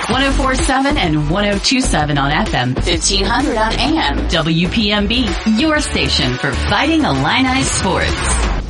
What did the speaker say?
104.7 and 102.7 on FM, 1500 on AM. WPMB, your station for Fighting Illini sports.